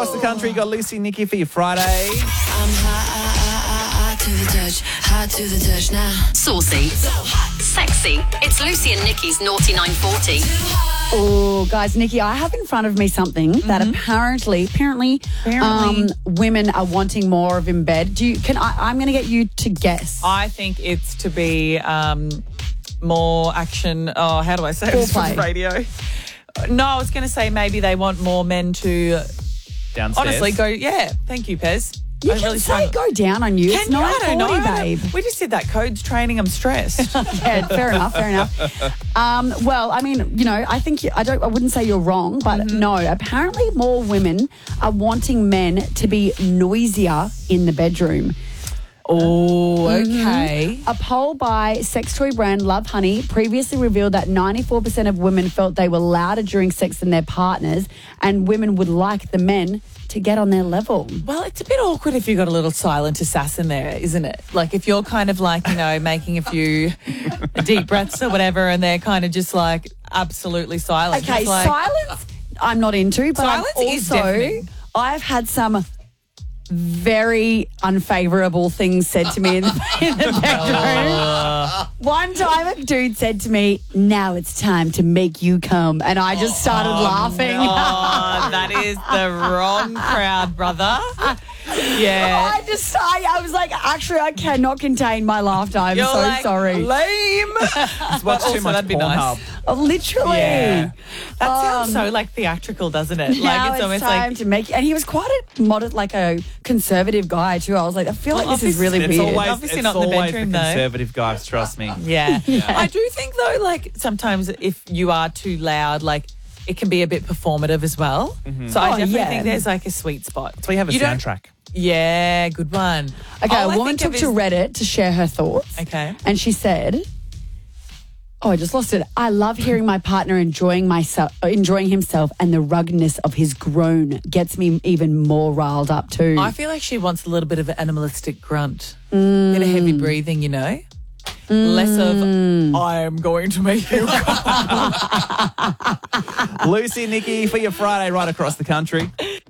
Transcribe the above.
across the country. You got Lucy and Nikki for your Friday. I'm hot to the touch now. Saucy, sexy. It's Lucy and Nikki's Naughty 940. Oh, guys, Nikki, I have in front of me something that apparently, women are wanting more of in bed. I'm going to get you to guess. I think it's to be more action. Oh, how do I say this on the radio? No, I was going to say maybe they want more men to Downstairs. honestly go. Yeah, thank you, Pez. You can say go down on you. It's Can you? not I don't know, babe. We just did that codes training. I'm stressed. Yeah, fair enough. Well, I mean, I think I wouldn't say you're wrong, but no. Apparently, more women are wanting men to be noisier in the bedroom. Oh, okay. A poll by sex toy brand Love Honey previously revealed that 94% of women felt they were louder during sex than their partners, and women would like the men to get on their level. Well, it's a bit awkward if you've got a little silent assassin there, isn't it? Like if you're kind of like, making a few deep breaths or whatever, and they're kind of just like absolutely silent. Okay, silence I'm not into, but Silence is deafening. I've had some very unfavourable things said to me in the bedroom. One time a dude said to me, "Now it's time to make you come," and I just started laughing. Oh, that is the wrong crowd, brother. Yeah. I was like, actually, I cannot contain my laughter. I'm You're so like, sorry. Lame. It's watched too much that'd be nice. Pornhub. Oh, literally. Yeah. That sounds so like theatrical, doesn't it? Now Like it's almost time like to make, and he was quite a modest, like a conservative guy too. I was like, I feel like this is really It's weird. always, Obviously it's not in the always bedroom, the though. conservative guys, trust me. Yeah. I do think though, like sometimes if you are too loud, like it can be a bit performative as well. So I definitely think there's like a sweet spot. So you have a You don't- soundtrack. Yeah, good one. Okay, All I a woman think took of to is- Reddit to share her thoughts. Okay. And she said, "Oh, I just lost it. I love hearing my partner enjoying himself, and the ruggedness of his groan gets me even more riled up too." I feel like she wants a little bit of an animalistic grunt. Bit of heavy breathing, Less of, I'm going to make you come. Lucy and Nikki for your Friday right across the country.